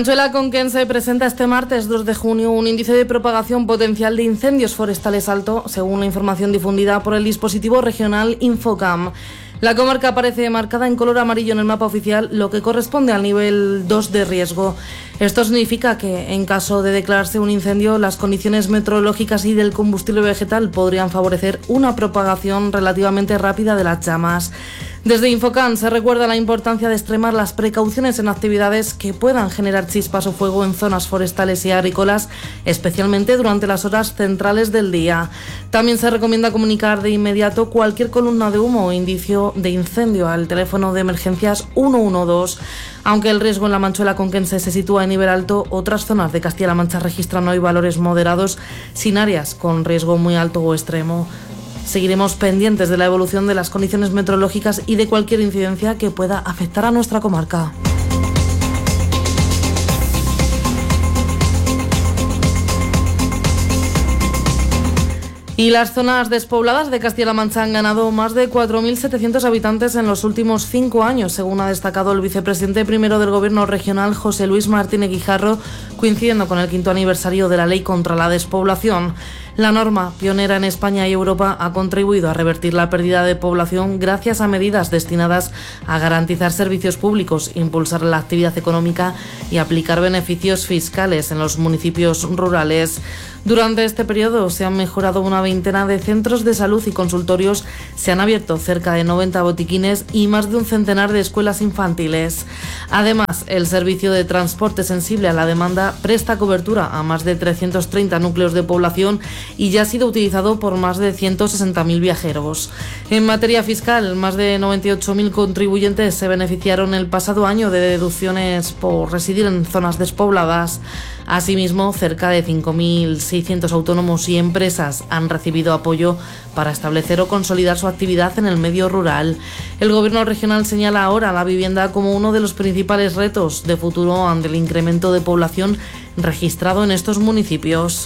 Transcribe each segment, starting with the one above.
Manchuela Conquense presenta este martes 2 de junio un índice de propagación potencial de incendios forestales alto, según la información difundida por el dispositivo regional Infocam. La comarca aparece marcada en color amarillo en el mapa oficial, lo que corresponde al nivel 2 de riesgo. Esto significa que, en caso de declararse un incendio, las condiciones meteorológicas y del combustible vegetal podrían favorecer una propagación relativamente rápida de las llamas. Desde Infocam se recuerda la importancia de extremar las precauciones en actividades que puedan generar chispas o fuego en zonas forestales y agrícolas, especialmente durante las horas centrales del día. También se recomienda comunicar de inmediato cualquier columna de humo o indicio de incendio al teléfono de emergencias 112. Aunque el riesgo en la Manchuela Conquense se sitúa en nivel alto, otras zonas de Castilla-La Mancha registran hoy valores moderados, sin áreas con riesgo muy alto o extremo. Seguiremos pendientes de la evolución de las condiciones meteorológicas y de cualquier incidencia que pueda afectar a nuestra comarca. Y las zonas despobladas de Castilla-La Mancha han ganado más de 4.700 habitantes en los últimos 5 años, según ha destacado el vicepresidente primero del Gobierno regional, José Luis Martínez Guijarro, coincidiendo con el 5º aniversario de la Ley contra la Despoblación. La norma, pionera en España y Europa, ha contribuido a revertir la pérdida de población gracias a medidas destinadas a garantizar servicios públicos, impulsar la actividad económica y aplicar beneficios fiscales en los municipios rurales. Durante este periodo se han mejorado una veintena de centros de salud y consultorios, se han abierto cerca de 90 botiquines y más de un centenar de escuelas infantiles. Además, el servicio de transporte sensible a la demanda presta cobertura a más de 330 núcleos de población y ya ha sido utilizado por más de 160.000 viajeros. En materia fiscal, más de 98.000 contribuyentes se beneficiaron el pasado año de deducciones por residir en zonas despobladas. Asimismo, cerca de 5.600 autónomos y empresas han recibido apoyo para establecer o consolidar su actividad en el medio rural. El Gobierno regional señala ahora la vivienda como uno de los principales retos de futuro ante el incremento de población registrado en estos municipios.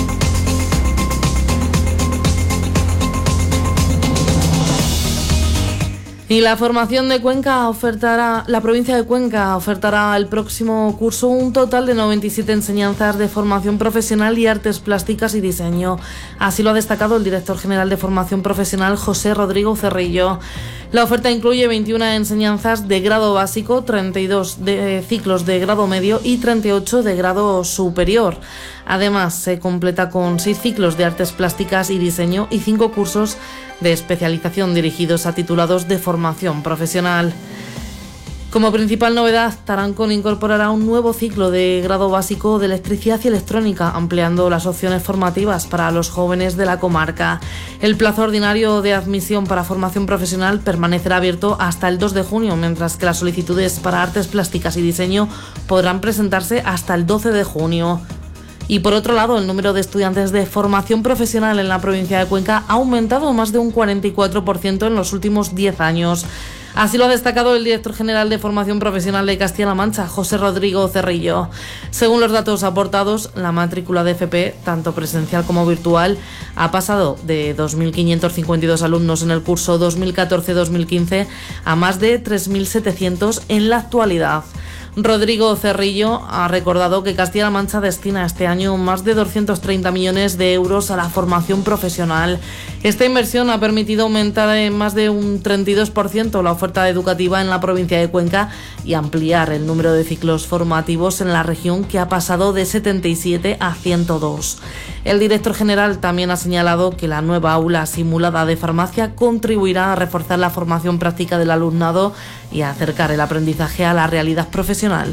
Y la provincia de Cuenca ofertará el próximo curso un total de 97 enseñanzas de formación profesional y artes plásticas y diseño. Así lo ha destacado el director general de formación profesional, José Rodrigo Cerrillo. La oferta incluye 21 enseñanzas de grado básico, 32 de ciclos de grado medio y 38 de grado superior. Además, se completa con 6 ciclos de artes plásticas y diseño y 5 cursos de especialización dirigidos a titulados de formación profesional. Como principal novedad, Tarancón incorporará un nuevo ciclo de grado básico de electricidad y electrónica, ampliando las opciones formativas para los jóvenes de la comarca. El plazo ordinario de admisión para formación profesional permanecerá abierto hasta el 2 de junio, mientras que las solicitudes para artes plásticas y diseño podrán presentarse hasta el 12 de junio. Y por otro lado, el número de estudiantes de formación profesional en la provincia de Cuenca ha aumentado más de un 44% en los últimos 10 años. Así lo ha destacado el director general de Formación Profesional de Castilla-La Mancha, José Rodrigo Cerrillo. Según los datos aportados, la matrícula de FP, tanto presencial como virtual, ha pasado de 2.552 alumnos en el curso 2014-2015 a más de 3.700 en la actualidad. Rodrigo Cerrillo ha recordado que Castilla-La Mancha destina este año más de 230 millones de euros a la formación profesional. Esta inversión ha permitido aumentar en más de un 32% la oferta educativa en la provincia de Cuenca y ampliar el número de ciclos formativos en la región, que ha pasado de 77 a 102. El director general también ha señalado que la nueva aula simulada de farmacia contribuirá a reforzar la formación práctica del alumnado y a acercar el aprendizaje a la realidad profesional.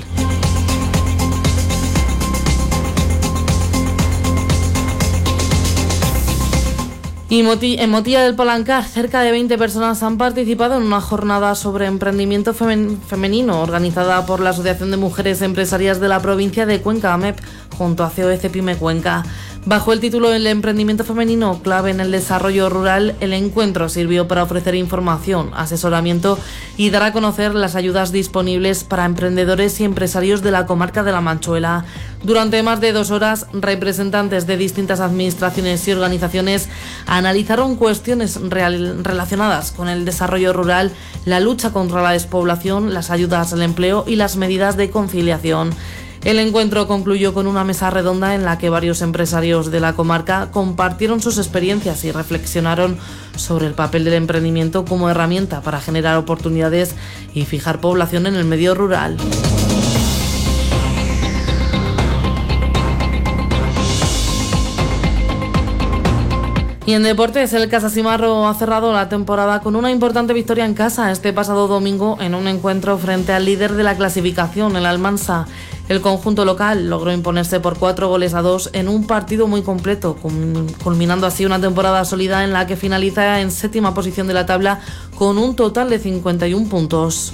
Y en Motilla del Palancar, cerca de 20 personas han participado en una jornada sobre emprendimiento femenino organizada por la Asociación de Mujeres Empresarias de la provincia de Cuenca, AMEP, junto a COEC Pyme Cuenca. Bajo el título El emprendimiento femenino, clave en el desarrollo rural, el encuentro sirvió para ofrecer información, asesoramiento y dar a conocer las ayudas disponibles para emprendedores y empresarios de la comarca de la Manchuela. Durante más de 2 horas, representantes de distintas administraciones y organizaciones analizaron cuestiones relacionadas con el desarrollo rural, la lucha contra la despoblación, las ayudas al empleo y las medidas de conciliación. El encuentro concluyó con una mesa redonda en la que varios empresarios de la comarca compartieron sus experiencias y reflexionaron sobre el papel del emprendimiento como herramienta para generar oportunidades y fijar población en el medio rural. Y en deportes, el Casassimarro ha cerrado la temporada con una importante victoria en casa este pasado domingo en un encuentro frente al líder de la clasificación, el Almansa. El conjunto local logró imponerse por 4-2 en un partido muy completo, culminando así una temporada sólida en la que finaliza en 7ª posición de la tabla con un total de 51 puntos.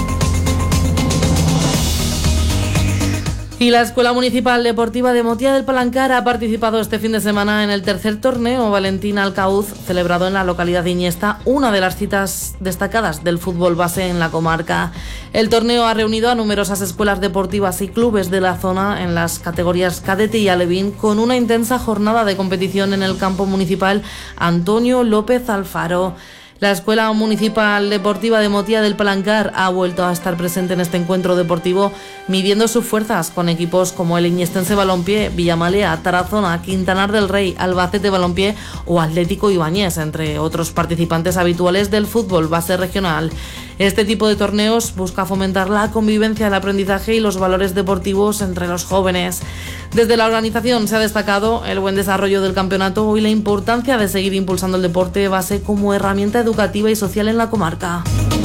Y la Escuela Municipal Deportiva de Motía del Palancar ha participado este fin de semana en el tercer torneo Valentín Alcauz, celebrado en la localidad de Iñesta, una de las citas destacadas del fútbol base en la comarca. El torneo ha reunido a numerosas escuelas deportivas y clubes de la zona en las categorías cadete y alevín, con una intensa jornada de competición en el campo municipal Antonio López Alfaro. La Escuela Municipal Deportiva de Motía del Palancar ha vuelto a estar presente en este encuentro deportivo, midiendo sus fuerzas con equipos como el Iñestense Balompié, Villamalea, Tarazona, Quintanar del Rey, Albacete Balompié o Atlético Ibáñez, entre otros participantes habituales del fútbol base regional. Este tipo de torneos busca fomentar la convivencia, el aprendizaje y los valores deportivos entre los jóvenes. Desde la organización se ha destacado el buen desarrollo del campeonato y la importancia de seguir impulsando el deporte base como herramienta educativa y social en la comarca.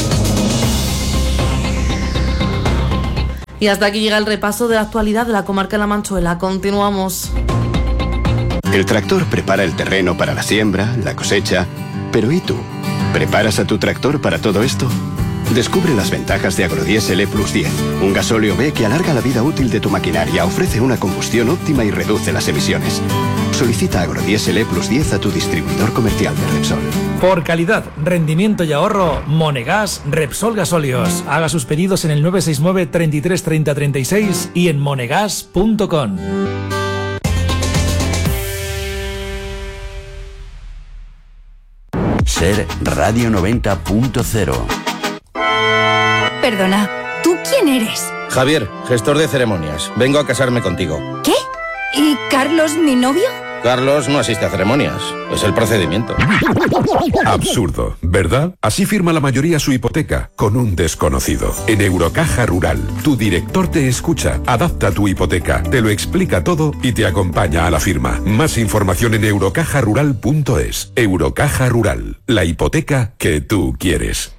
Y hasta aquí llega el repaso de la actualidad de la comarca de La Manchuela. Continuamos. El tractor prepara el terreno para la siembra, la cosecha. Pero ¿y tú? ¿Preparas a tu tractor para todo esto? Descubre las ventajas de Agrodiesel E+10, un gasóleo B que alarga la vida útil de tu maquinaria, ofrece una combustión óptima y reduce las emisiones. Solicita Agrodiesel E+10 a tu distribuidor comercial de Repsol. Por calidad, rendimiento y ahorro, Monegas Repsol Gasóleos. Haga sus pedidos en el 969 33 30 36 y en monegas.com. Ser Radio 90.0. Perdona, ¿tú quién eres? Javier, gestor de ceremonias. Vengo a casarme contigo. ¿Qué? ¿Y Carlos, mi novio? Carlos no asiste a ceremonias. Es el procedimiento. Absurdo, ¿verdad? Así firma la mayoría su hipoteca, con un desconocido. En Eurocaja Rural, tu director te escucha, adapta tu hipoteca, te lo explica todo y te acompaña a la firma. Más información en eurocajarural.es. Eurocaja Rural, la hipoteca que tú quieres.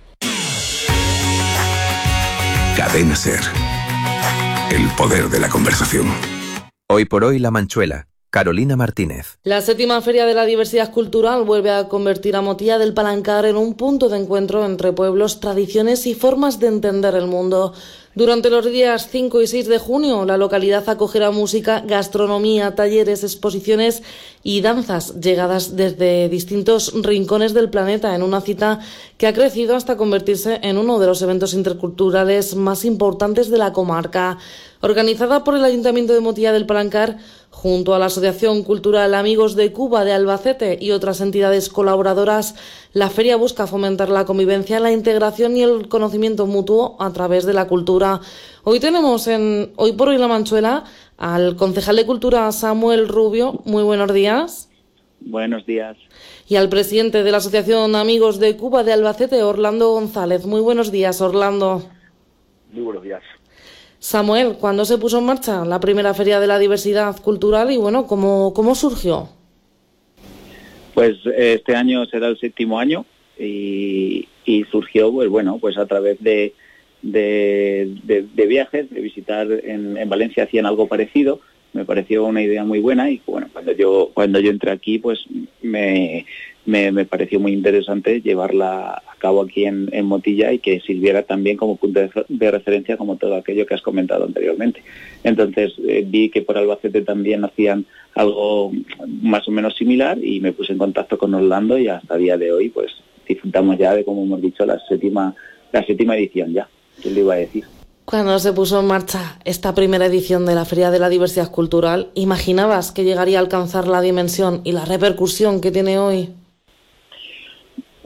Cadena Ser. El poder de la conversación. Hoy por hoy La Manchuela. Carolina Martínez. La 7ª Feria de la Diversidad Cultural vuelve a convertir a Motía del Palancar en un punto de encuentro entre pueblos, tradiciones y formas de entender el mundo. Durante los días 5 y 6 de junio, la localidad acogerá música, gastronomía, talleres, exposiciones y danzas llegadas desde distintos rincones del planeta, en una cita que ha crecido hasta convertirse en uno de los eventos interculturales más importantes de la comarca. Organizada por el Ayuntamiento de Motía del Palancar, junto a la Asociación Cultural Amigos de Cuba de Albacete y otras entidades colaboradoras, la feria busca fomentar la convivencia, la integración y el conocimiento mutuo a través de la cultura. Hoy tenemos en Hoy por Hoy La Manchuela al concejal de Cultura Samuel Rubio. Muy buenos días. Buenos días. Y al presidente de la Asociación Amigos de Cuba de Albacete, Orlando González. Muy buenos días, Orlando. Muy buenos días. Samuel, ¿cuándo se puso en marcha la primera Feria de la Diversidad Cultural y bueno, cómo surgió? Pues este año será el 7º año y surgió pues a través de viajes, de visitar en Valencia hacían algo parecido. Me pareció una idea muy buena y bueno, cuando yo entré aquí pues me pareció muy interesante llevarla a cabo aquí en Motilla y que sirviera también como punto de referencia como todo aquello que has comentado anteriormente. Entonces vi que por Albacete también hacían algo más o menos similar y me puse en contacto con Orlando y hasta el día de hoy pues disfrutamos ya de, como hemos dicho, la séptima edición ya. ¿Qué le iba a decir? Cuando se puso en marcha esta primera edición de la Feria de la Diversidad Cultural, ¿imaginabas que llegaría a alcanzar la dimensión y la repercusión que tiene hoy?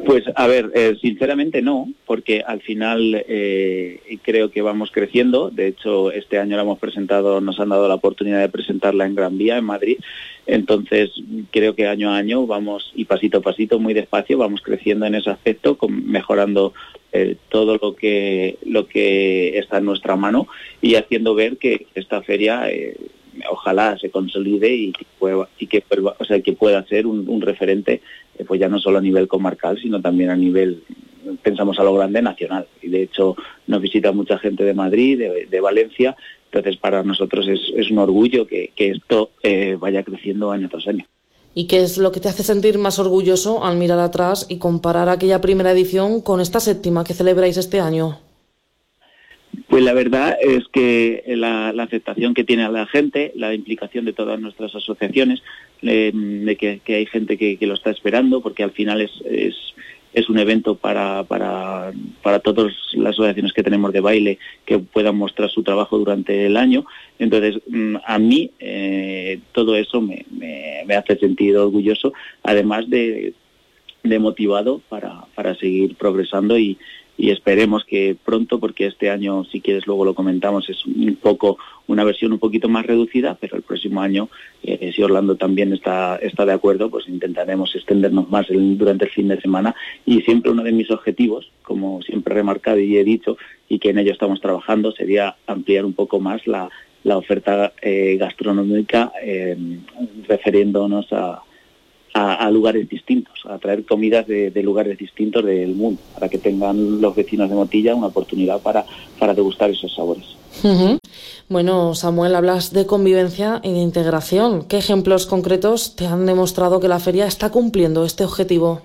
Pues a ver, sinceramente no, porque al final creo que vamos creciendo. De hecho, este año la hemos presentado, nos han dado la oportunidad de presentarla en Gran Vía, en Madrid. Entonces creo que año a año vamos, y pasito a pasito, muy despacio, vamos creciendo en ese aspecto, mejorando todo lo que está en nuestra mano y haciendo ver que esta feria ojalá se consolide y que pueda ser un referente, pues ya no solo a nivel comarcal, sino también a nivel, pensamos a lo grande, nacional. Y de hecho nos visita mucha gente de Madrid, de Valencia. Entonces para nosotros es un orgullo que esto vaya creciendo año tras año. ¿Y qué es lo que te hace sentir más orgulloso al mirar atrás y comparar aquella primera edición con esta 7ª que celebráis este año? Pues la verdad es que la aceptación que tiene la gente, la implicación de todas nuestras asociaciones, de que hay gente que lo está esperando, porque al final es un evento para todas las asociaciones que tenemos de baile que puedan mostrar su trabajo durante el año. Entonces, a mí todo eso me hace sentir orgulloso, además de motivado para seguir progresando y esperemos que pronto, porque este año, si quieres luego lo comentamos, es una versión un poquito más reducida, pero el próximo año, si Orlando también está de acuerdo, pues intentaremos extendernos más durante el fin de semana. Y siempre uno de mis objetivos, como siempre he remarcado y he dicho, y que en ello estamos trabajando, sería ampliar un poco más la oferta gastronómica, refiriéndonos a lugares distintos, a traer comidas de lugares distintos del mundo, para que tengan los vecinos de Motilla una oportunidad para degustar esos sabores. Uh-huh. Bueno, Samuel, hablas de convivencia y de integración. ¿Qué ejemplos concretos te han demostrado que la feria está cumpliendo este objetivo?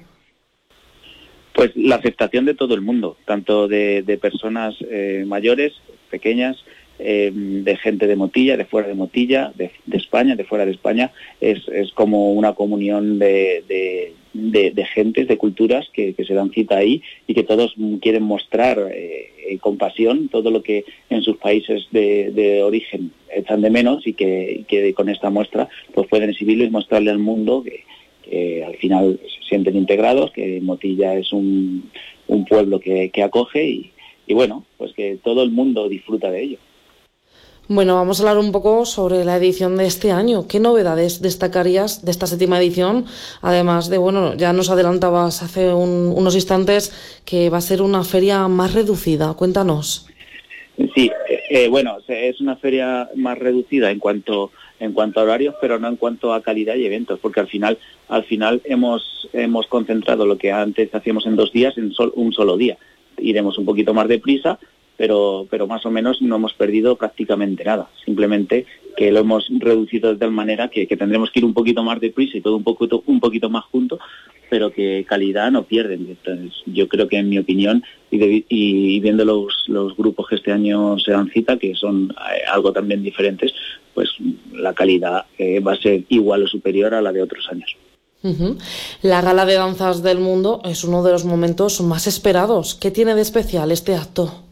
Pues la aceptación de todo el mundo, tanto de personas mayores, pequeñas, de gente de Motilla, de fuera de Motilla, de España, de fuera de España. Es como una comunión de gentes, de culturas que se dan cita ahí y que todos quieren mostrar con pasión todo lo que en sus países de origen echan de menos y que con esta muestra pues pueden exhibirlo y mostrarle al mundo que al final se sienten integrados, que Motilla es un pueblo que acoge y bueno, pues que todo el mundo disfruta de ello. Bueno, vamos a hablar un poco sobre la edición de este año. ¿Qué novedades destacarías de esta 7ª edición? Además de, ya nos adelantabas hace unos instantes que va a ser una feria más reducida. Cuéntanos. Sí, es una feria más reducida en cuanto a horarios, pero no en cuanto a calidad y eventos, porque al final hemos concentrado lo que antes hacíamos en 2 días en un solo día. Iremos un poquito más deprisa, pero más o menos no hemos perdido prácticamente nada. Simplemente que lo hemos reducido de tal manera que tendremos que ir un poquito más deprisa y todo un poquito más junto, pero que calidad no pierden. Entonces, yo creo que, en mi opinión, y viendo los grupos que este año se dan cita, que son algo también diferentes, pues la calidad va a ser igual o superior a la de otros años. Uh-huh. La Gala de Danzas del Mundo es uno de los momentos más esperados. ¿Qué tiene de especial este acto?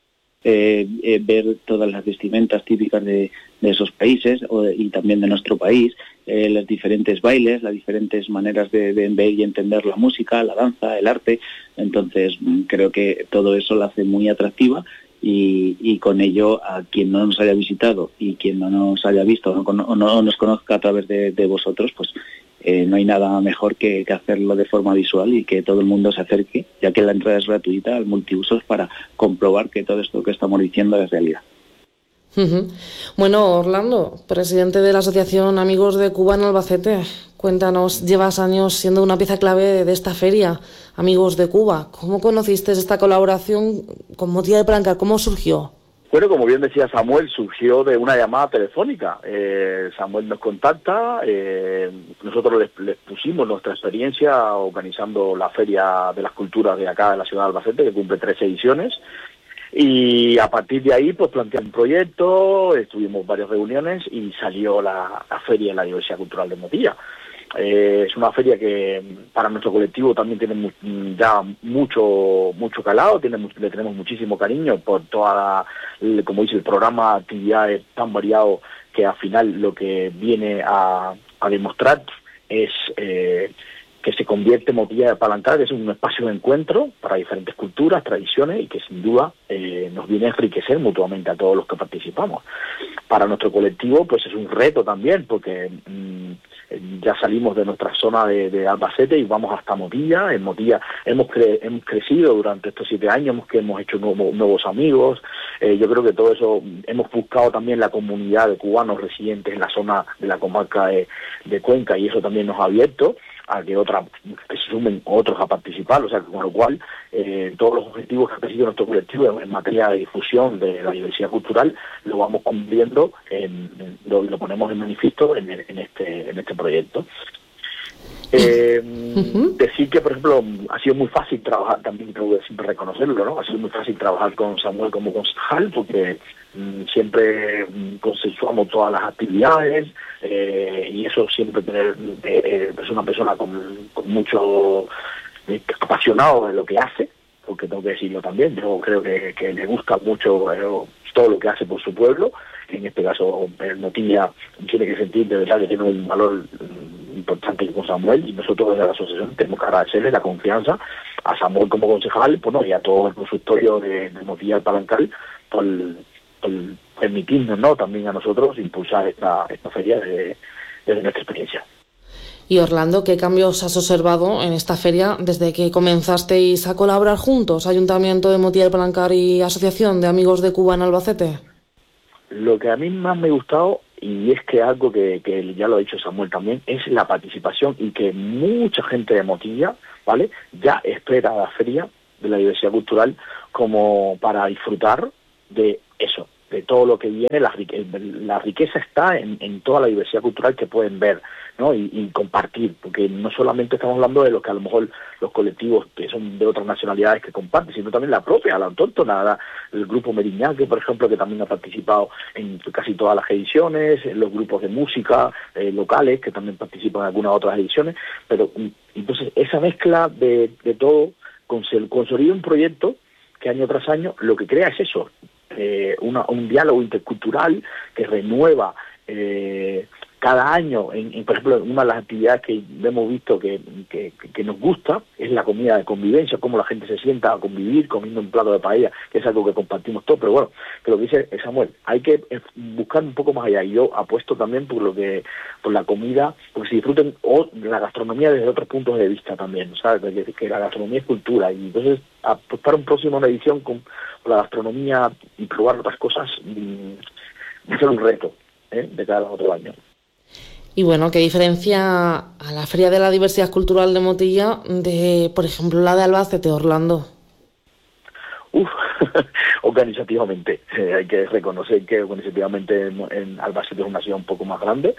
Ver todas las vestimentas típicas de esos países y también de nuestro país, los diferentes bailes, las diferentes maneras de ver y entender la música, la danza, el arte. Entonces creo que todo eso la hace muy atractiva y con ello, a quien no nos haya visitado y quien no nos haya visto o no nos conozca a través de vosotros, pues no hay nada mejor que hacerlo de forma visual y que todo el mundo se acerque, ya que la entrada es gratuita al multiusos, para comprobar que todo esto que estamos diciendo es realidad. Uh-huh. Bueno, Orlando, presidente de la Asociación Amigos de Cuba en Albacete, cuéntanos, llevas años siendo una pieza clave de esta feria, Amigos de Cuba. ¿Cómo conociste esta colaboración con Motilla de Palancar? ¿Cómo surgió? Bueno, como bien decía Samuel, surgió de una llamada telefónica. Samuel nos contacta, nosotros les pusimos nuestra experiencia organizando la Feria de las Culturas de acá de la ciudad de Albacete, que cumple 3 ediciones, y a partir de ahí pues planteamos un proyecto, estuvimos varias reuniones y salió la Feria de la Diversidad Cultural de Motilla. Es una feria que para nuestro colectivo también tiene ya mucho calado, le tenemos muchísimo cariño por toda como dice el programa, actividades tan variado que al final lo que viene a demostrar es se convierte en Motilla de Palancar, que es un espacio de encuentro para diferentes culturas, tradiciones, y que sin duda nos viene a enriquecer mutuamente a todos los que participamos. Para nuestro colectivo pues es un reto también, porque ya salimos de nuestra zona de Albacete y vamos hasta Motilla. En Motilla hemos crecido durante estos 7 años, hemos hecho nuevos amigos. Yo creo que todo eso, hemos buscado también la comunidad de cubanos residentes en la zona de la comarca de Cuenca, y eso también nos ha abierto a que se sumen otros a participar, o sea, con lo cual todos los objetivos que ha perseguido nuestro colectivo en materia de difusión de la diversidad cultural lo vamos cumpliendo, lo ponemos en manifiesto en este proyecto. Decir que, por ejemplo, ha sido muy fácil trabajar, también tengo que siempre reconocerlo, ¿no? Ha sido muy fácil trabajar con Samuel como concejal, porque siempre consensuamos todas las actividades, y eso siempre es una persona con mucho apasionado de lo que hace, porque tengo que decirlo también. Yo creo que le gusta mucho todo lo que hace por su pueblo. En este caso, Motilla tiene que sentir de verdad que tiene un valor importante con Samuel, y nosotros desde la asociación tenemos que agradecerle la confianza a Samuel como concejal, y a todo el consultorio de Motilla del Palancar por permitirnos, ¿no?, también a nosotros impulsar esta feria desde nuestra experiencia. Y Orlando, ¿qué cambios has observado en esta feria desde que comenzasteis a colaborar juntos, Ayuntamiento de Motilla del Palancar y Asociación de Amigos de Cuba en Albacete? Lo que a mí más me ha gustado, y es que algo que ya lo ha dicho Samuel también, es la participación, y que mucha gente de Motilla, ¿vale?, ya espera la feria de la diversidad cultural como para disfrutar de eso, de todo lo que viene. La riqueza está en toda la diversidad cultural que pueden ver, ¿no?, y compartir, porque no solamente estamos hablando de lo que a lo mejor los colectivos que son de otras nacionalidades que comparten, sino también la propia, la autóctona, el grupo Meriñaque, por ejemplo, que también ha participado en casi todas las ediciones, los grupos de música locales que también participan en algunas otras ediciones. Pero entonces esa mezcla de todo consolida un proyecto que año tras año lo que crea es eso, un diálogo intercultural que renueva cada año. Por ejemplo, una de las actividades que hemos visto que nos gusta es la comida de convivencia, cómo la gente se sienta a convivir comiendo un plato de paella, que es algo que compartimos todos. Pero bueno, que lo que dice Samuel, hay que buscar un poco más allá, y yo apuesto también por la comida, porque se disfruten la gastronomía desde otros puntos de vista también, ¿sabes? Que la gastronomía es cultura, y entonces para un próximo una edición con la gastronomía y probar otras cosas va a ser un reto de cada otro año. Y bueno, ¿qué diferencia a la Feria de la Diversidad Cultural de Motilla de, por ejemplo, la de Albacete, Orlando? Organizativamente, hay que reconocer que organizativamente en Albacete es una ciudad un poco más grande,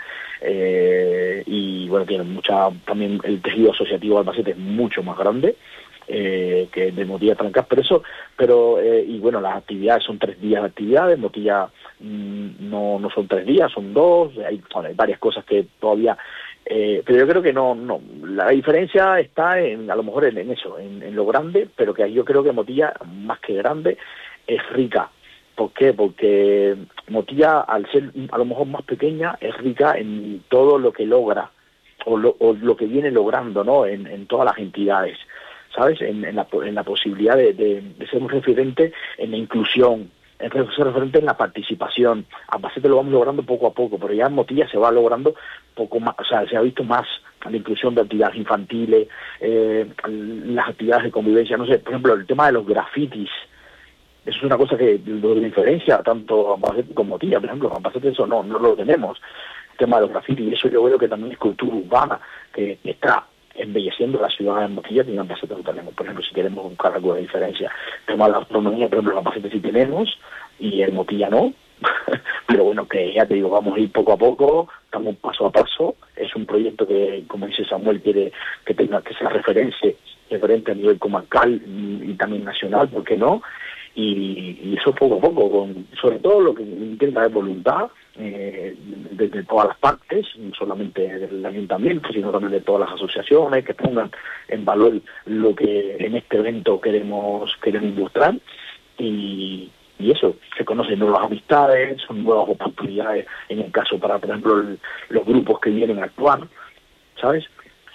y bueno, tiene también el tejido asociativo de Albacete es mucho más grande que de Motilla Palancar, y bueno, las actividades son 3 días de actividades. Motilla no son 3 días, son 2, hay varias cosas que todavía, pero yo creo que no, la diferencia está a lo mejor en eso, en lo grande, pero que yo creo que Motilla, más que grande, es rica. ¿Por qué? Porque Motilla, al ser a lo mejor más pequeña, es rica en todo lo que logra, o lo que viene logrando, ¿no?, en todas las entidades, ¿sabes? En la posibilidad de ser un referente en la inclusión, en ser referente en la participación. A Albacete lo vamos logrando poco a poco, pero ya en Motilla se va logrando poco más, o sea, se ha visto más la inclusión de actividades infantiles, las actividades de convivencia, no sé, por ejemplo, el tema de los grafitis. Eso es una cosa que lo diferencia tanto a Albacete como Motilla. Por ejemplo, a Albacete eso no lo tenemos, el tema de los grafitis, y eso yo veo que también es cultura urbana, que está embelleciendo la ciudad de Motilla, y en Albacete no tenemos. Por ejemplo, si queremos buscar alguna diferencia, el tema de la gastronomía, por ejemplo, en Albacete sí tenemos, y en Motilla no, pero bueno, que ya te digo, vamos a ir poco a poco, estamos paso a paso. Es un proyecto que, como dice Samuel, quiere que sea referente a nivel comarcal y también nacional, ¿por qué no? Y eso poco a poco, sobre todo lo que intenta es voluntad de todas las partes, no solamente del ayuntamiento, sino también de todas las asociaciones, que pongan en valor lo que en este evento queremos mostrar, y eso, se conocen nuevas amistades, son nuevas oportunidades, en el caso para, por ejemplo, los grupos que vienen a actuar, ¿sabes?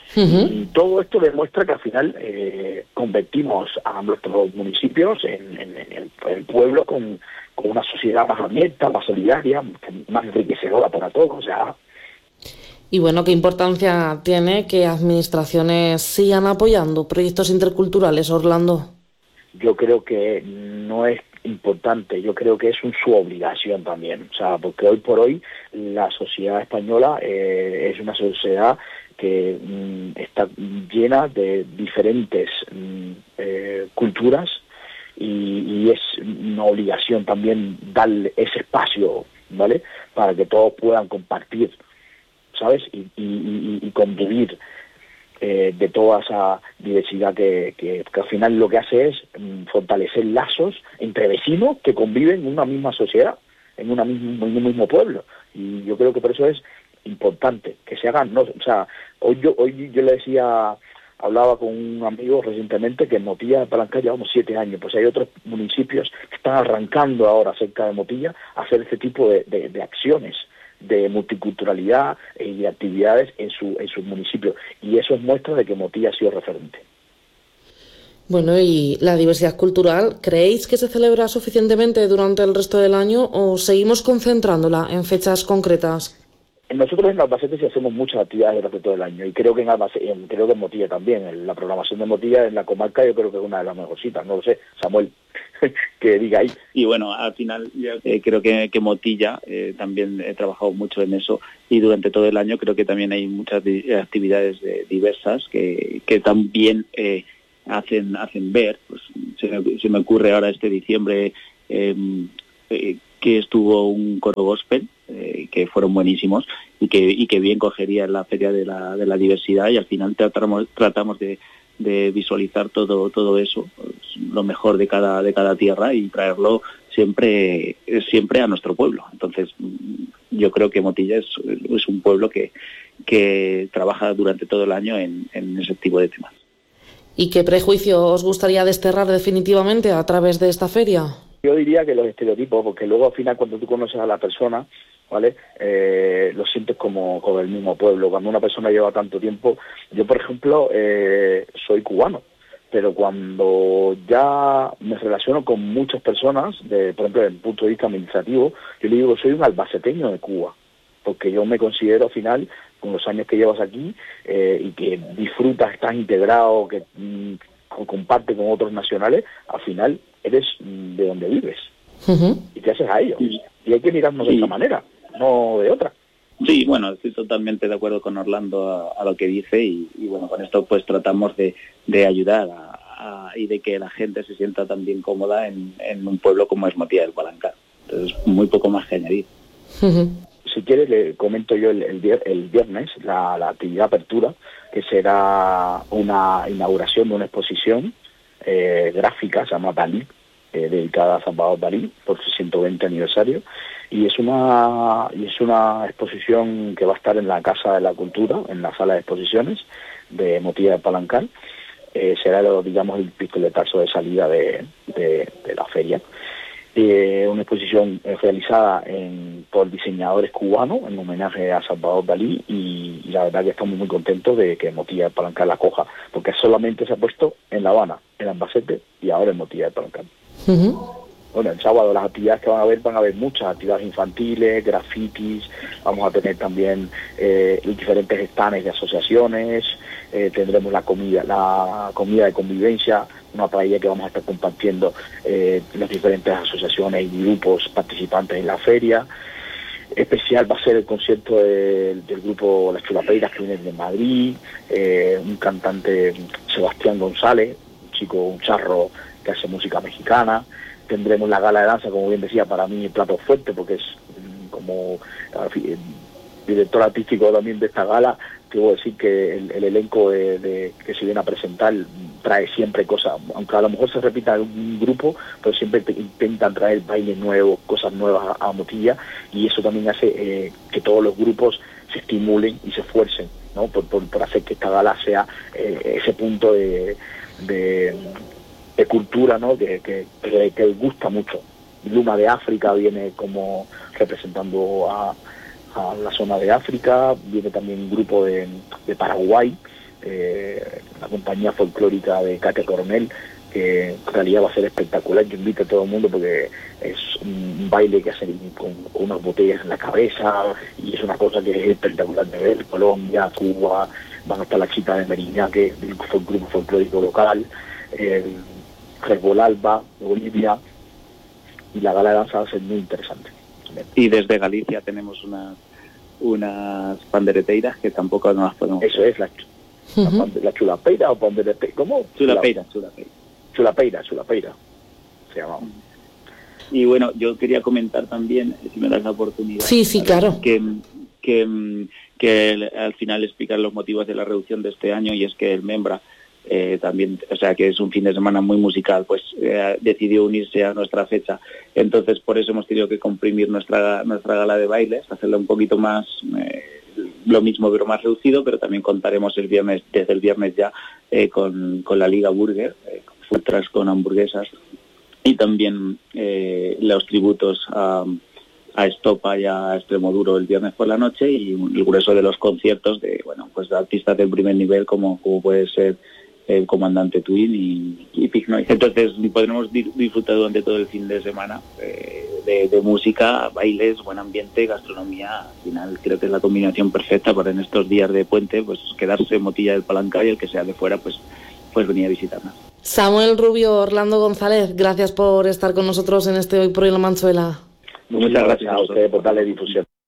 Y todo esto demuestra que al final convertimos a nuestros municipios en pueblos con una sociedad más abierta, más solidaria, más enriquecedora para todos. O sea, y bueno, ¿qué importancia tiene que administraciones sigan apoyando proyectos interculturales, Orlando? Yo creo que no es importante, yo creo que es su obligación también. O sea, porque hoy por hoy la sociedad española es una sociedad que está llena de diferentes culturas y es una obligación también darle ese espacio, ¿vale? Para que todos puedan compartir, ¿sabes? Y convivir de toda esa diversidad que al final lo que hace es fortalecer lazos entre vecinos que conviven en una misma sociedad, en un mismo pueblo. Y yo creo que por eso es importante que se hagan, ¿no? O sea, hoy yo le decía, hablaba con un amigo recientemente que en Motilla de Palancar llevamos 7 años, pues hay otros municipios que están arrancando ahora cerca de Motilla a hacer este tipo de acciones de multiculturalidad y de actividades en sus municipios, y eso es muestra de que Motilla ha sido referente. Bueno, y la diversidad cultural, ¿creéis que se celebra suficientemente durante el resto del año o seguimos concentrándola en fechas concretas? Nosotros en Albacete sí hacemos muchas actividades durante todo el año, y creo que en Albacete, creo que en Motilla también. La programación de Motilla en la comarca yo creo que es una de las mejorcitas, no lo sé, Samuel, que diga ahí. Y bueno, al final creo que Motilla también he trabajado mucho en eso, y durante todo el año creo que también hay muchas actividades diversas que también hacen ver. Pues se me ocurre ahora este diciembre que estuvo un coro gospel, que fueron buenísimos y que bien cogería en la Feria de la Diversidad, y al final tratamos de visualizar todo eso, pues, lo mejor de cada tierra, y traerlo siempre a nuestro pueblo. Entonces yo creo que Motilla es un pueblo que trabaja durante todo el año en ese tipo de temas. ¿Y qué prejuicio os gustaría desterrar definitivamente a través de esta feria? Yo diría que los estereotipos, porque luego al final cuando tú conoces a la persona, ¿vale? Lo sientes como el mismo pueblo. Cuando una persona lleva tanto tiempo, yo por ejemplo soy cubano, pero cuando ya me relaciono con muchas personas, por ejemplo desde el punto de vista administrativo, yo le digo soy un albaceteño de Cuba, porque yo me considero al final, con los años que llevas aquí y que disfrutas, estás integrado, que comparte con otros nacionales, al final eres de donde vives. Y te haces a ellos. Y hay que mirarnos de esta manera, no de otra. Sí, bueno, estoy totalmente de acuerdo con Orlando a lo que dice, y bueno, con esto pues tratamos de ayudar y de que la gente se sienta también cómoda en un pueblo como es Motilla del Palancar. Entonces, muy poco más que añadir. Si quieres, le comento yo el viernes la actividad apertura, que será una inauguración de una exposición gráfica, se llama Dalí, dedicada a Salvador Dalí por su 120 aniversario, y es una exposición que va a estar en la Casa de la Cultura, en la sala de exposiciones de Motilla de Palancar. Será digamos el pistoletazo de salida de la feria. Una exposición realizada por diseñadores cubanos en homenaje a Salvador Dalí, y la verdad que estamos muy contentos de que Motilla de Palancar la coja, porque solamente se ha puesto en La Habana, en Albacete y ahora en Motilla de Palancar. Bueno, el sábado las actividades que van a haber muchas actividades infantiles, grafitis, vamos a tener también diferentes stands de asociaciones, tendremos la comida de convivencia, una paella que vamos a estar compartiendo las diferentes asociaciones y grupos participantes en la feria. Especial va a ser el concierto del grupo Las Chulapeiras, que viene de Madrid, un cantante, Sebastián González, un charro que hace música mexicana. Tendremos la gala de danza, como bien decía, para mí el plato fuerte, porque es como director artístico también de esta gala. Debo decir que el elenco que se viene a presentar trae siempre cosas, aunque a lo mejor se repita en un grupo, pero siempre intentan traer bailes nuevos, cosas nuevas a Motilla, y eso también hace que todos los grupos se estimulen y se esfuercen, ¿no? por hacer que esta gala sea ese punto de cultura, ¿no? que gusta mucho. Luma de África viene como representando a la zona de África, viene también un grupo de Paraguay, la compañía folclórica de Katia Coronel, que en realidad va a ser espectacular. Yo invito a todo el mundo porque es un baile que hacen con unas botellas en la cabeza y es una cosa que es espectacular de ver. Colombia, Cuba, van a estar las chicas de Meriñá, que es del grupo folclórico local, Alba, Bolivia, y la gala de danza va a ser muy interesante. Y desde Galicia tenemos unas pandereteiras que tampoco no las podemos... Eso es, la chulapeira o pandereteira, ¿cómo? Chulapeira. Chulapeira, se llamaba. Y bueno, yo quería comentar también, si me das la oportunidad... Sí, claro. Que al final explicar los motivos de la reducción de este año, y es que el Membra también, o sea, que es un fin de semana muy musical, pues decidió unirse a nuestra fecha. Entonces, por eso hemos tenido que comprimir nuestra gala de bailes, hacerla un poquito más... lo mismo pero más reducido, pero también contaremos desde el viernes ya con la Liga Burger, food trucks con hamburguesas, y también los tributos a Estopa y a Extremoduro el viernes por la noche, y el grueso de los conciertos de de artistas del primer nivel como puede ser el Comandante Twin y Pig Noise. Entonces podremos disfrutar durante todo el fin de semana de música, bailes, buen ambiente, gastronomía. Al final creo que es la combinación perfecta para en estos días de puente pues quedarse en Motilla del Palancar, y el que sea de fuera pues venir a visitarnos. Samuel Rubio, Orlando González, gracias por estar con nosotros en este Hoy por Hoy La Manchuela. Muchas gracias a ustedes por darle difusión.